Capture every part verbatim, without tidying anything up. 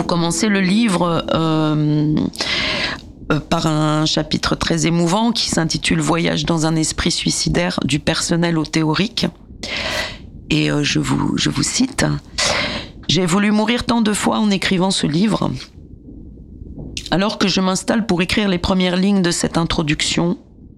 Vous commencez le livre euh, euh, par un chapitre très émouvant qui s'intitule « Voyage dans un esprit suicidaire, du personnel au théorique ». Et euh, je vous, je vous cite « J'ai voulu mourir tant de fois en écrivant ce livre. Alors que je m'installe pour écrire les premières lignes de cette introduction,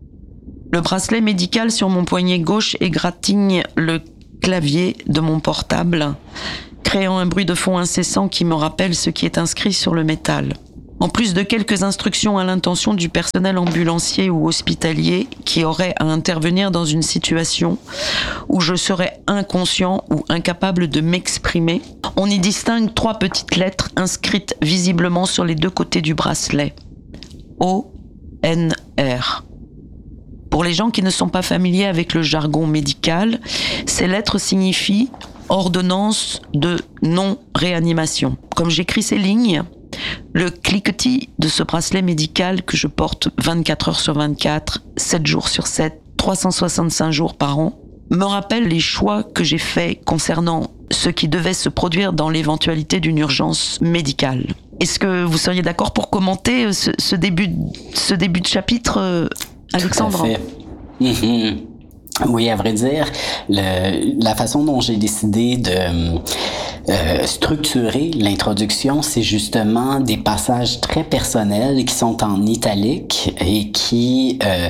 le bracelet médical sur mon poignet gauche égratigne le clavier de mon portable, créant un bruit de fond incessant qui me rappelle ce qui est inscrit sur le métal. En plus de quelques instructions à l'intention du personnel ambulancier ou hospitalier qui aurait à intervenir dans une situation où je serais inconscient ou incapable de m'exprimer, on y distingue trois petites lettres inscrites visiblement sur les deux côtés du bracelet. O N R. Pour les gens qui ne sont pas familiers avec le jargon médical, ces lettres signifient ordonnance de non-réanimation. Comme j'écris ces lignes, le cliquetis de ce bracelet médical que je porte vingt-quatre heures sur vingt-quatre, sept jours sur sept, trois cent soixante-cinq jours par an, me rappelle les choix que j'ai faits concernant ce qui devait se produire dans l'éventualité d'une urgence médicale. Est-ce que vous seriez d'accord pour commenter ce, ce, début, ce début de chapitre, Alexandre? Tout à fait. Mm-hmm. Oui, à vrai dire, le, la façon dont j'ai décidé de euh, structurer l'introduction, c'est justement des passages très personnels qui sont en italique et qui euh,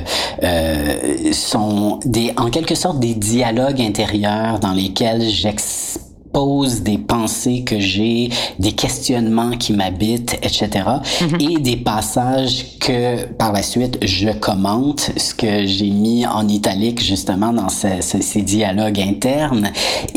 euh, sont des, en quelque sorte des dialogues intérieurs dans lesquels j'exprime pose des pensées que j'ai, des questionnements qui m'habitent, et cetera. Mm-hmm. Et des passages que, par la suite, je commente, ce que j'ai mis en italique, justement, dans ce, ce, ces dialogues internes.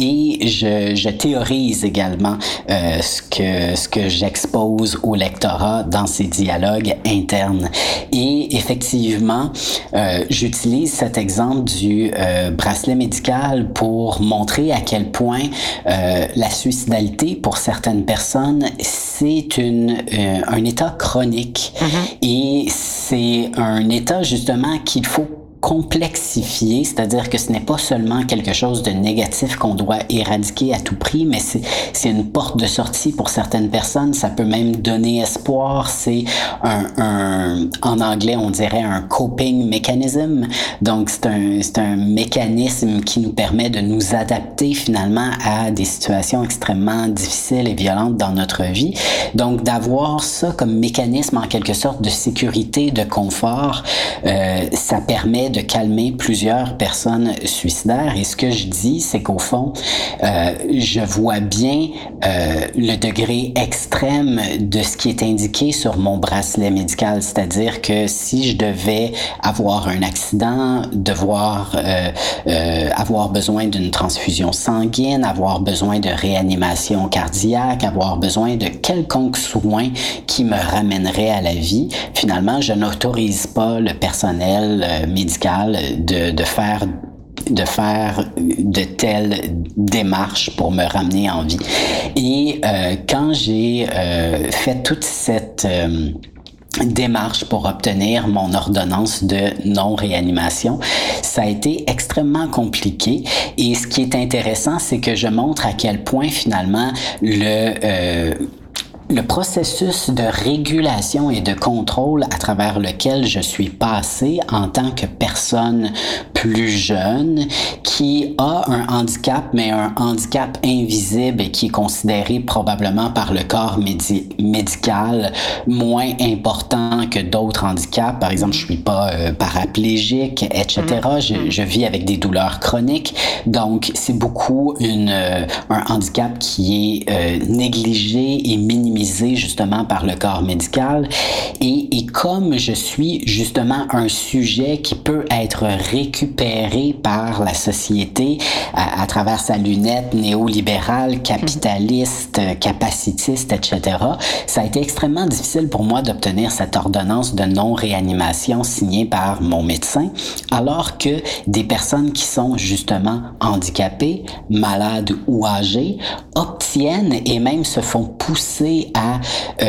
Et je, je théorise également euh, ce que, ce que j'expose au lectorat dans ces dialogues internes. Et effectivement, euh, j'utilise cet exemple du euh, bracelet médical pour montrer à quel point euh, Euh, la suicidalité, pour certaines personnes, c'est une, euh, un état chronique. Mm-hmm. Et c'est un état, justement, qu'il faut complexifier, c'est-à-dire que ce n'est pas seulement quelque chose de négatif qu'on doit éradiquer à tout prix, mais c'est, c'est une porte de sortie pour certaines personnes. Ça peut même donner espoir. C'est un, un en anglais, on dirait un coping mechanism. Donc, c'est un, c'est un mécanisme qui nous permet de nous adapter finalement à des situations extrêmement difficiles et violentes dans notre vie. Donc, d'avoir ça comme mécanisme en quelque sorte de sécurité, de confort, euh, ça permet de calmer plusieurs personnes suicidaires. Et ce que je dis, c'est qu'au fond, euh, je vois bien euh, le degré extrême de ce qui est indiqué sur mon bracelet médical. C'est-à-dire que si je devais avoir un accident, devoir euh, euh, avoir besoin d'une transfusion sanguine, avoir besoin de réanimation cardiaque, avoir besoin de quelconque soin qui me ramènerait à la vie, finalement, je n'autorise pas le personnel euh, médical de, de faire de faire de telles démarches pour me ramener en vie. Et euh, quand j'ai euh, fait toute cette euh, démarche pour obtenir mon ordonnance de non-réanimation, ça a été extrêmement compliqué. Et ce qui est intéressant, c'est que je montre à quel point finalement le euh, le processus de régulation et de contrôle à travers lequel je suis passé en tant que personne plus jeune qui a un handicap, mais un handicap invisible et qui est considéré probablement par le corps médi- médical moins important que d'autres handicaps. Par exemple, je suis pas euh, paraplégique, et cetera. Je, je vis avec des douleurs chroniques. Donc, c'est beaucoup une, euh, un handicap qui est euh, négligé et minimisé justement par le corps médical. Et, et comme je suis justement un sujet qui peut être récupéré par la société à, à travers sa lunette néolibérale, capitaliste, capacitiste, et cetera, ça a été extrêmement difficile pour moi d'obtenir cette ordonnance de non-réanimation signée par mon médecin, alors que des personnes qui sont justement handicapées, malades ou âgées obtiennent et même se font pousser à euh,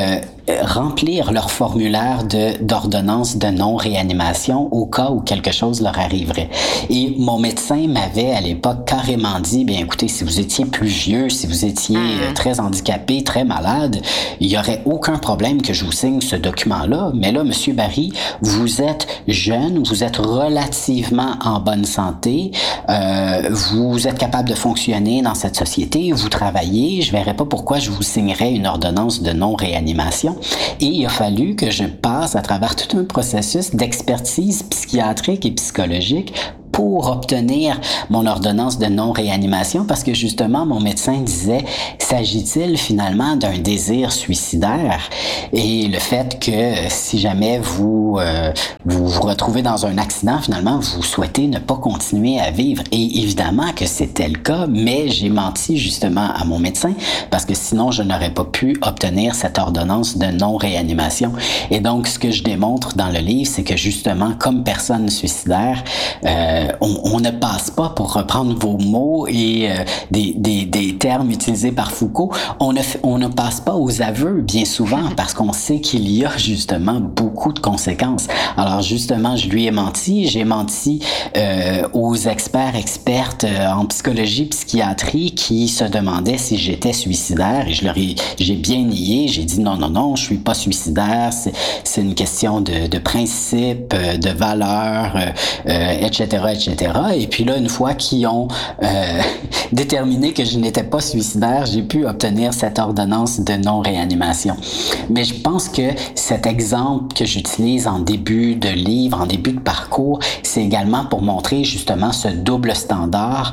remplir leur formulaire de, d'ordonnance de non-réanimation au cas où quelque chose leur arriverait. Et mon médecin m'avait à l'époque carrément dit, bien écoutez, si vous étiez plus vieux, si vous étiez euh, très handicapé, très malade, il n'y aurait aucun problème que je vous signe ce document-là. Mais là, Monsieur Barry, vous êtes jeune, vous êtes relativement en bonne santé, euh, vous êtes capable de fonctionner dans cette société, vous travaillez, je verrais pas pourquoi je vous signerais une ordonnance de non-réanimation. Et il a fallu que je passe à travers tout un processus d'expertise psychiatrique et psychologique pour obtenir mon ordonnance de non-réanimation, parce que justement, mon médecin disait, s'agit-il finalement d'un désir suicidaire? Et le fait que si jamais vous, euh, vous vous retrouvez dans un accident, finalement, vous souhaitez ne pas continuer à vivre. Et évidemment que c'était le cas, mais j'ai menti justement à mon médecin, parce que sinon, je n'aurais pas pu obtenir cette ordonnance de non-réanimation. Et donc, ce que je démontre dans le livre, c'est que justement, comme personne suicidaire, euh, On, on ne passe pas, pour reprendre vos mots et euh, des, des, des termes utilisés par Foucault, on ne, on ne passe pas aux aveux bien souvent parce qu'on sait qu'il y a justement beaucoup de conséquences. Alors justement, je lui ai menti, j'ai menti euh, aux experts, expertes euh, en psychologie, psychiatrie qui se demandaient si j'étais suicidaire et je leur ai, j'ai bien nié, j'ai dit non, non, non, je suis pas suicidaire, c'est, c'est une question de, de principe, de valeurs, euh, euh, et cetera, et cetera. Et puis là, une fois qu'ils ont euh, déterminé que je n'étais pas suicidaire, j'ai pu obtenir cette ordonnance de non-réanimation. Mais je pense que cet exemple que j'utilise en début de livre, en début de parcours, c'est également pour montrer justement ce double standard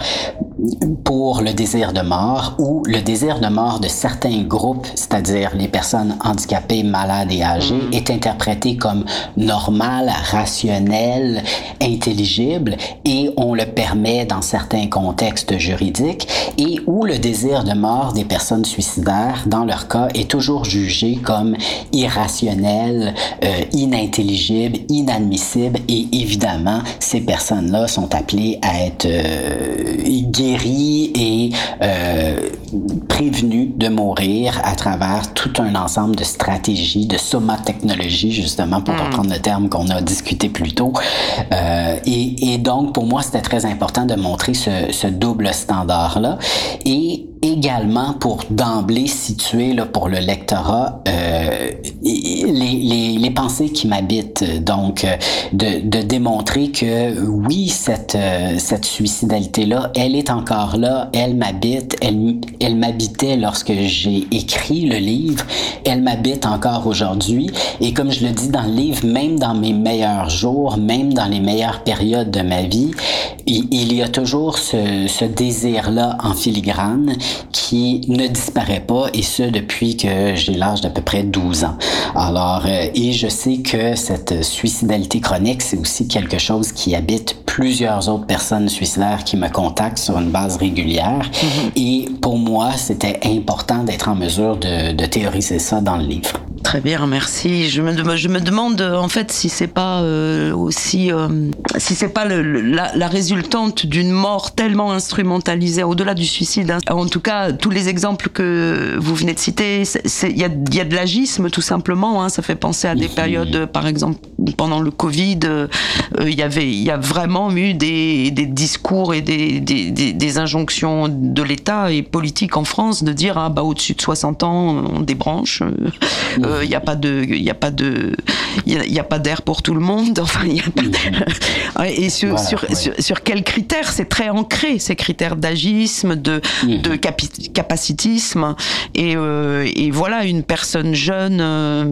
pour le désir de mort ou le désir de mort de certains groupes, c'est-à-dire les personnes handicapées, malades et âgées, mmh. est interprété comme normal, rationnel, intelligible et on le permet dans certains contextes juridiques et où le désir de mort des personnes suicidaires, dans leur cas, est toujours jugé comme irrationnel, euh, inintelligible, inadmissible et évidemment, ces personnes-là sont appelées à être euh, guéries et euh, prévenues de mourir à travers tout un ensemble de stratégies, de somatechnologie, justement, pour mmh. reprendre le terme qu'on a discuté plus tôt. Euh, et, et donc, pour moi, c'était très important de montrer ce, ce double standard-là. Et également pour d'emblée situer là, pour le lectorat euh, les, les, les pensées qui m'habitent. Donc, de, de démontrer que oui, cette, cette suicidalité-là, elle est encore là, elle m'habite, elle, elle m'habitait lorsque j'ai écrit le livre, elle m'habite encore aujourd'hui. Et comme je le dis dans le livre, même dans mes meilleurs jours, même dans les meilleures périodes de ma vie, il, il y a toujours ce, ce désir-là en filigrane qui ne disparaît pas, et ce depuis que j'ai l'âge d'à peu près douze ans. Alors, euh, et je sais que cette suicidalité chronique, c'est aussi quelque chose qui habite plusieurs autres personnes suicidaires qui me contactent sur une base régulière. Mm-hmm. Et pour moi, c'était important d'être en mesure de, de théoriser ça dans le livre. Très bien, merci. Je me, je me demande en fait si c'est pas euh, aussi euh, si c'est pas le, la, la résultante d'une mort tellement instrumentalisée au-delà du suicide. Hein. En tout cas, tous les exemples que vous venez de citer, il y a, y a de l'agisme tout simplement. Hein. Ça fait penser à des périodes, par exemple pendant le Covid, il euh, y avait, il y a vraiment eu des, des discours et des, des, des, des injonctions de l'État et politique en France de dire ah bah au-dessus de soixante ans on débranche. Il euh, n'y a pas de, il y a pas de, il y, y a pas d'air pour tout le monde. Enfin, il y a pas... et sur, voilà, sur, ouais. sur sur quels critères? C'est très ancré ces critères d'agisme, de mmh. de capi- capacitisme et euh, et voilà une personne jeune. Euh,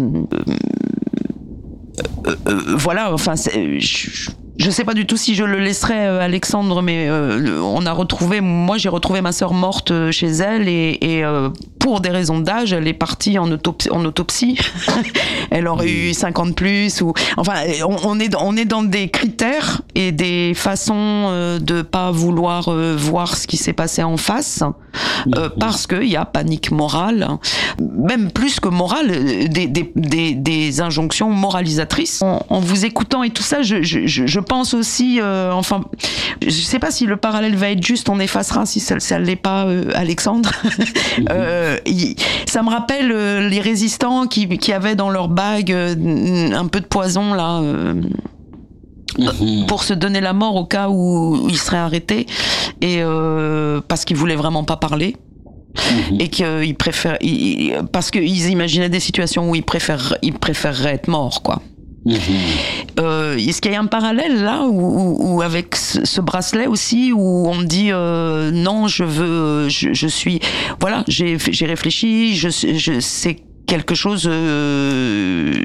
euh, euh, voilà, enfin, c'est, je, je sais pas du tout si je le laisserai euh, Alexandre, mais euh, on a retrouvé, moi j'ai retrouvé ma sœur morte chez elle et, et euh, pour des raisons d'âge, elle est partie en autopsie. En autopsie. Elle aurait eu cinquante plus ou enfin, on, on est on est dans des critères et des façons euh, de pas vouloir euh, voir ce qui s'est passé en face euh, parce que il y a panique morale, même plus que morale, des des des, des injonctions moralisatrices. En, en vous écoutant et tout ça, je je je pense aussi, euh, enfin, je sais pas si le parallèle va être juste, on effacera si ça ça l'est pas, euh, Alexandre. euh, euh, il, ça me rappelle euh, les résistants qui, qui avaient dans leur bague euh, un peu de poison là. Euh, Mmh. pour se donner la mort au cas où ils seraient arrêtés et euh, parce qu'ils voulaient vraiment pas parler mmh. et qu'ils préfèrent ils, parce qu'ils imaginaient des situations où ils préfèrent ils préféreraient être morts quoi. Mmh. Euh, est-ce qu'il y a un parallèle là où, où, où avec ce, ce bracelet aussi où on me dit euh, non je veux je, je suis voilà j'ai j'ai réfléchi je je c'est quelque chose euh,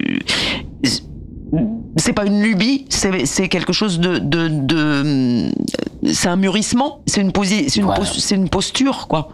c'est pas une lubie, c'est, c'est quelque chose de, de, de, c'est un mûrissement, c'est une, posi- c'est, une voilà. pos- c'est une posture, quoi.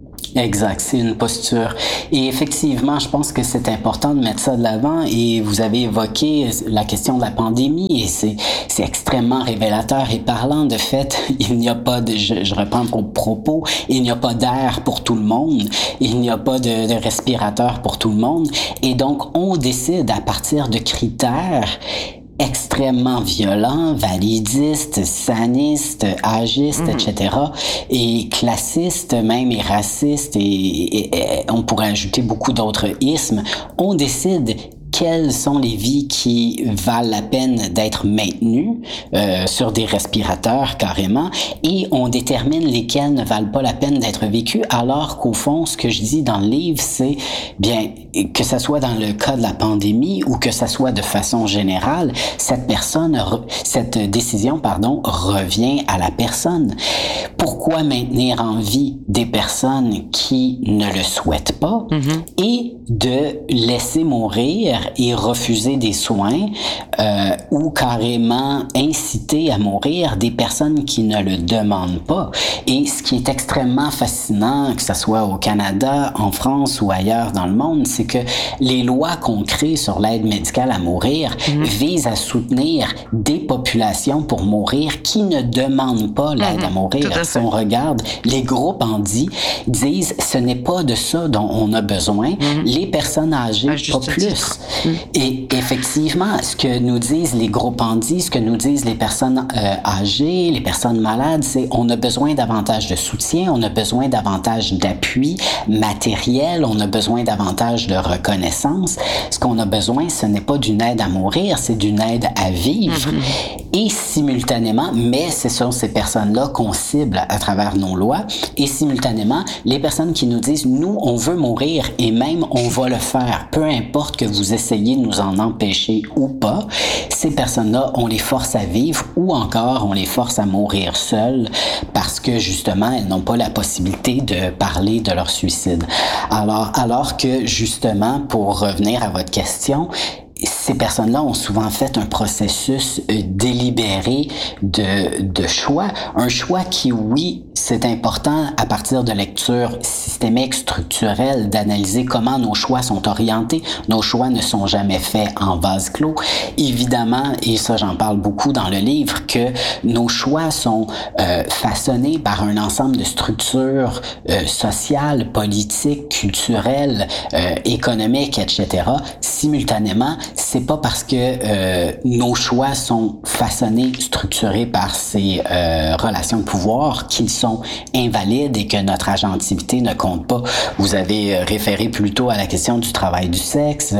Exact, c'est une posture. Et effectivement, je pense que c'est important de mettre ça de l'avant. Et vous avez évoqué la question de la pandémie et c'est, c'est extrêmement révélateur et parlant. De fait, il n'y a pas de, je, je reprends mon propos, il n'y a pas d'air pour tout le monde. Il n'y a pas de, de respirateur pour tout le monde. Et donc, on décide à partir de critères extrêmement violents, validistes, sanistes, agistes, mmh. et cetera, et classistes même, et racistes, et, et, et on pourrait ajouter beaucoup d'autres ismes, on décide quelles sont les vies qui valent la peine d'être maintenues euh, sur des respirateurs carrément, et on détermine lesquelles ne valent pas la peine d'être vécues, alors qu'au fond, ce que je dis dans le livre, c'est bien que ça soit dans le cas de la pandémie ou que ça soit de façon générale, cette personne, cette décision, pardon, revient à la personne. Pourquoi maintenir en vie des personnes qui ne le souhaitent pas mm-hmm. et de laisser mourir et refuser des soins euh, ou carrément inciter à mourir des personnes qui ne le demandent pas. Et ce qui est extrêmement fascinant, que ce soit au Canada, en France ou ailleurs dans le monde, c'est que les lois qu'on crée sur l'aide médicale à mourir mmh. visent à soutenir des populations pour mourir qui ne demandent pas l'aide mmh. à mourir. À si on regarde, les groupes Handi disent ce n'est pas de ça dont on a besoin. Mmh. Les personnes âgées, pas plus. Mmh. Et effectivement, ce que nous disent les groupes Handi, ce que nous disent les personnes euh, âgées, les personnes malades, c'est on a besoin davantage de soutien, on a besoin davantage d'appui matériel, on a besoin davantage de reconnaissance. Ce qu'on a besoin, ce n'est pas d'une aide à mourir, c'est d'une aide à vivre. Mm-hmm. Et simultanément, mais ce sont ces personnes-là qu'on cible à travers nos lois, et simultanément, les personnes qui nous disent, nous, on veut mourir et même on va le faire, peu importe que vous essayez de nous en empêcher ou pas, ces personnes-là, on les force à vivre ou encore on les force à mourir seules parce que justement, elles n'ont pas la possibilité de parler de leur suicide. Alors, alors que justement, pour revenir à votre question, ces personnes-là ont souvent fait un processus euh, délibéré de, de choix. Un choix qui, oui, c'est important à partir de lectures systémiques, structurelles, d'analyser comment nos choix sont orientés. Nos choix ne sont jamais faits en vase clos. Évidemment, et ça j'en parle beaucoup dans le livre, que nos choix sont euh, façonnés par un ensemble de structures euh, sociales, politiques, culturelles, euh, économiques, et cetera. Simultanément, c'est pas parce que euh, nos choix sont façonnés, structurés par ces euh, relations de pouvoir qu'ils sont invalides et que notre agentivité ne compte pas. Vous avez référé plutôt à la question du travail du sexe.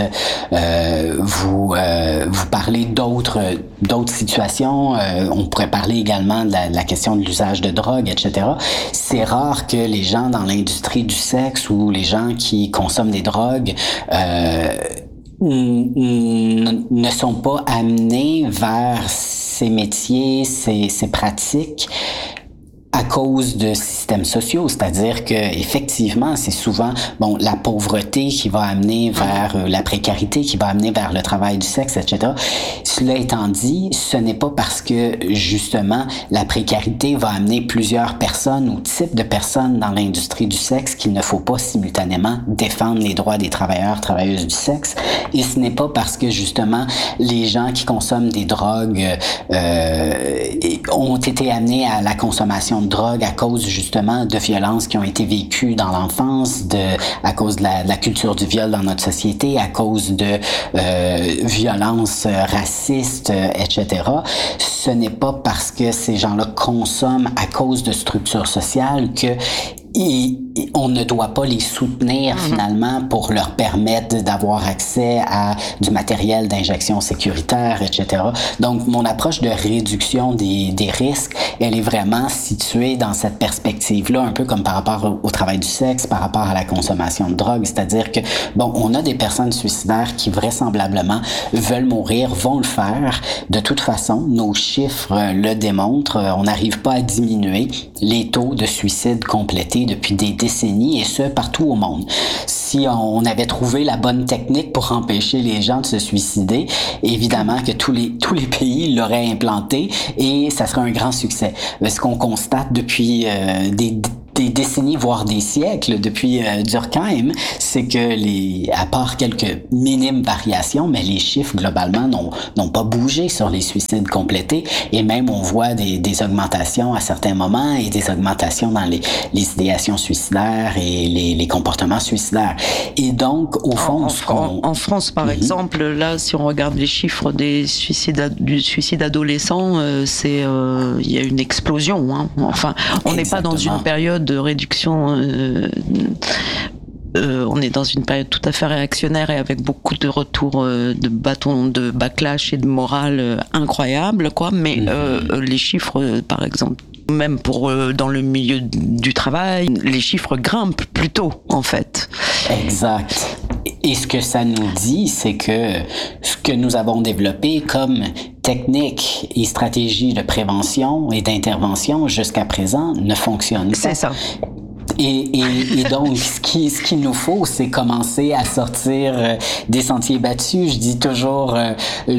Euh, vous euh, vous parlez d'autres d'autres situations. Euh, on pourrait parler également de la, de la question de l'usage de drogue, et cetera. C'est rare que les gens dans l'industrie du sexe ou les gens qui consomment des drogues euh, ne sont pas amenés vers ces métiers, ces, ces pratiques à cause de systèmes sociaux, c'est-à-dire que effectivement, c'est souvent bon la pauvreté qui va amener vers euh, la précarité, qui va amener vers le travail du sexe, et cetera. Cela étant dit, ce n'est pas parce que justement la précarité va amener plusieurs personnes ou types de personnes dans l'industrie du sexe qu'il ne faut pas simultanément défendre les droits des travailleurs, travailleuses du sexe. Et ce n'est pas parce que justement les gens qui consomment des drogues euh, ont été amenés à la consommation de drogue à cause justement de violences qui ont été vécues dans l'enfance, de à cause de la, de la culture du viol dans notre société, à cause de euh, violences racistes, et cetera. Ce n'est pas parce que ces gens-là consomment à cause de structures sociales que il, on ne doit pas les soutenir mm-hmm. finalement pour leur permettre d'avoir accès à du matériel d'injection sécuritaire, et cetera. Donc, mon approche de réduction des, des risques, elle est vraiment située dans cette perspective-là, un peu comme par rapport au, au travail du sexe, par rapport à la consommation de drogue. C'est-à-dire que, bon, on a des personnes suicidaires qui vraisemblablement veulent mourir, vont le faire. De toute façon, nos chiffres le démontrent. On n'arrive pas à diminuer les taux de suicide complétés depuis des décennies, et ce, partout au monde. Si on avait trouvé la bonne technique pour empêcher les gens de se suicider, évidemment que tous les tous les pays l'auraient implanté et ça serait un grand succès. Mais ce qu'on constate depuis euh, des des décennies, voire des siècles, depuis euh, Durkheim, c'est que les, à part quelques minimes variations, mais les chiffres globalement n'ont, n'ont pas bougé sur les suicides complétés, et même on voit des, des augmentations à certains moments et des augmentations dans les, les idéations suicidaires et les, les comportements suicidaires. Et donc, au fond, en, ce qu'on... en, en France, par mm-hmm. exemple, là, si on regarde les chiffres des suicides, du suicide adolescent, euh, c'est, euh, il y a une explosion. Hein. Enfin, on n'est pas dans une période de réduction, euh, euh, on est dans une période tout à fait réactionnaire et avec beaucoup de retours euh, de bâtons, de backlash et de morale euh, incroyables, quoi. Mais mmh. euh, les chiffres, euh, par exemple, même pour euh, dans le milieu du travail, les chiffres grimpent plutôt, en fait. Exact. Et ce que ça nous dit, c'est que ce que nous avons développé comme technique et stratégie de prévention et d'intervention jusqu'à présent ne fonctionne pas. C'est ça. Et, et, et donc, ce qui, ce qu'il nous faut, c'est commencer à sortir euh, des sentiers battus. Je dis toujours, euh,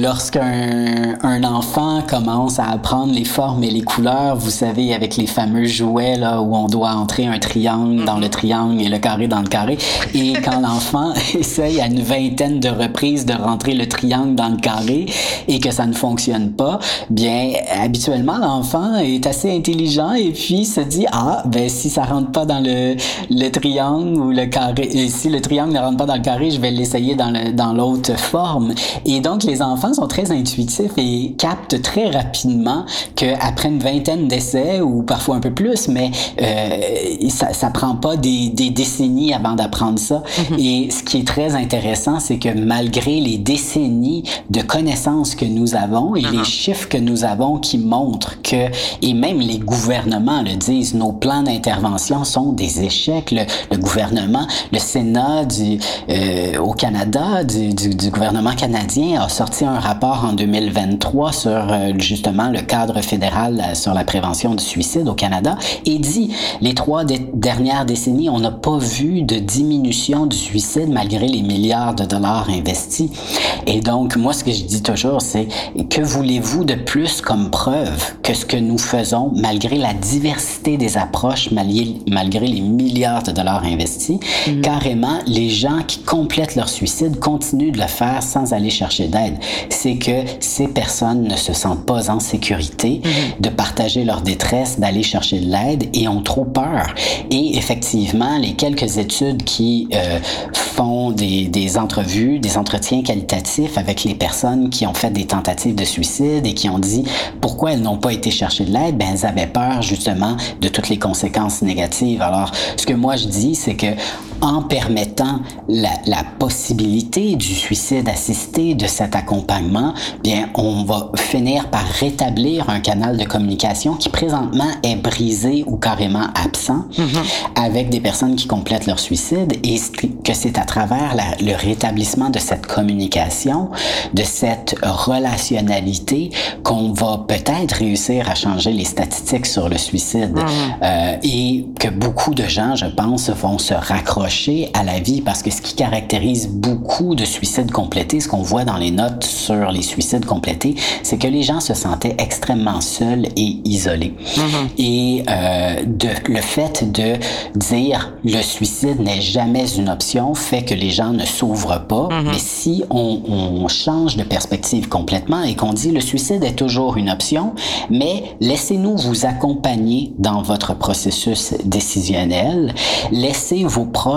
lorsqu'un un enfant commence à apprendre les formes et les couleurs, vous savez, avec les fameux jouets là où on doit entrer un triangle dans le triangle et le carré dans le carré. Et quand l'enfant essaye à une vingtaine de reprises de rentrer le triangle dans le carré et que ça ne fonctionne pas, bien, habituellement, l'enfant est assez intelligent et puis se dit, ah, ben si ça rentre pas dans le Le, le triangle ou le carré. Et si le triangle ne rentre pas dans le carré, je vais l'essayer dans, le, dans l'autre forme. Et donc, les enfants sont très intuitifs et captent très rapidement qu'après une vingtaine d'essais, ou parfois un peu plus, mais euh, ça, ça prend pas des, des décennies avant d'apprendre ça. Mm-hmm. Et ce qui est très intéressant, c'est que malgré les décennies de connaissances que nous avons et mm-hmm. les chiffres que nous avons qui montrent que, et même les gouvernements le disent, nos plans d'intervention sont des échecs. Le, le gouvernement, le Sénat du, euh, au Canada, du, du, du gouvernement canadien a sorti un rapport en deux mille vingt-trois sur euh, justement le cadre fédéral euh, sur la prévention du suicide au Canada et dit, les trois de, dernières décennies, on n'a pas vu de diminution du suicide malgré les milliards de dollars investis. Et donc, moi, ce que je dis toujours, c'est que voulez-vous de plus comme preuve que ce que nous faisons malgré la diversité des approches, malgré, malgré les milliards de dollars investis, mmh. carrément, les gens qui complètent leur suicide continuent de le faire sans aller chercher d'aide. C'est que ces personnes ne se sentent pas en sécurité mmh. de partager leur détresse, d'aller chercher de l'aide et ont trop peur. Et effectivement, les quelques études qui euh, font des, des entrevues, des entretiens qualitatifs avec les personnes qui ont fait des tentatives de suicide et qui ont dit pourquoi elles n'ont pas été chercher de l'aide, ben elles avaient peur justement de toutes les conséquences négatives. Alors, ce que moi je dis, c'est que en permettant la, la possibilité du suicide assisté, de cet accompagnement, bien, on va finir par rétablir un canal de communication qui présentement est brisé ou carrément absent mm-hmm. avec des personnes qui complètent leur suicide et que c'est à travers la, le rétablissement de cette communication, de cette relationnalité qu'on va peut-être réussir à changer les statistiques sur le suicide mm-hmm. euh, et que beaucoup de gens, je pense, vont se raccrocher à la vie parce que ce qui caractérise beaucoup de suicides complétés, ce qu'on voit dans les notes sur les suicides complétés, c'est que les gens se sentaient extrêmement seuls et isolés. Mm-hmm. Et euh, de, le fait de dire le suicide n'est jamais une option fait que les gens ne s'ouvrent pas. Mm-hmm. Mais si on, on change de perspective complètement et qu'on dit le suicide est toujours une option, mais laissez-nous vous accompagner dans votre processus décisionnel, laissez vos proches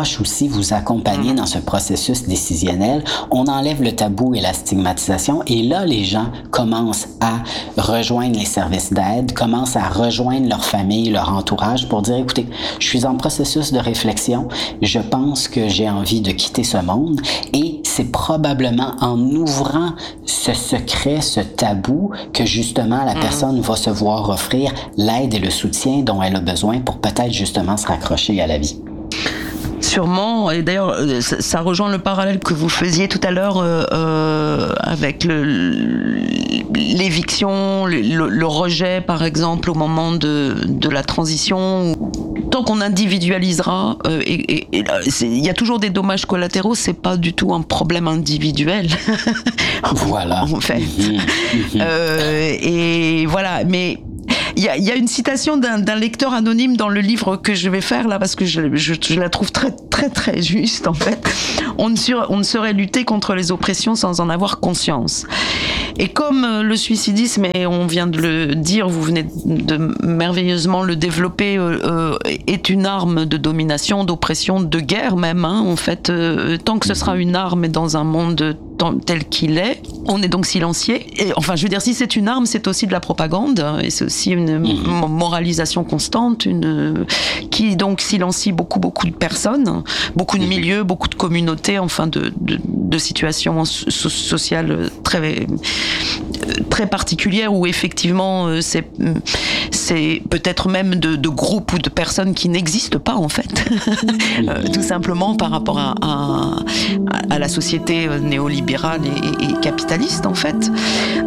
proches aussi vous accompagner dans ce processus décisionnel, on enlève le tabou et la stigmatisation et là, les gens commencent à rejoindre les services d'aide, commencent à rejoindre leur famille, leur entourage pour dire, écoutez, je suis en processus de réflexion, je pense que j'ai envie de quitter ce monde et c'est probablement en ouvrant ce secret, ce tabou que justement la personne va se voir offrir l'aide et le soutien dont elle a besoin pour peut-être justement se raccrocher à la vie. Sûrement, et d'ailleurs, ça, ça rejoint le parallèle que vous faisiez tout à l'heure euh, euh, avec le, l'éviction, le, le, le rejet, par exemple, au moment de, de la transition. Tant qu'on individualisera, euh, et il y a toujours des dommages collatéraux, c'est pas du tout un problème individuel. Voilà. En fait. Mmh, mmh. Euh, et voilà, mais... Il y, a, il y a une citation d'un, d'un lecteur anonyme dans le livre que je vais faire là, parce que je, je, je la trouve très très très juste en fait. On ne, sur, on ne saurait lutter contre les oppressions sans en avoir conscience. Et comme le suicidisme, et on vient de le dire, vous venez de merveilleusement le développer, euh, est une arme de domination, d'oppression, de guerre même. Hein, en fait, euh, tant que ce sera une arme dans un monde tel qu'il est, on est donc silencié. Et, enfin, je veux dire, si c'est une arme, c'est aussi de la propagande, et c'est aussi une mmh. moralisation constante, une qui donc silencie beaucoup beaucoup de personnes, beaucoup de milieux, beaucoup de communautés, enfin de de, de situations so- sociales très très particulières où effectivement c'est c'est peut-être même de, de groupes ou de personnes qui n'existent pas en fait, euh, tout simplement par rapport à, à, à la société néolibérale et, et, et capitaliste en fait.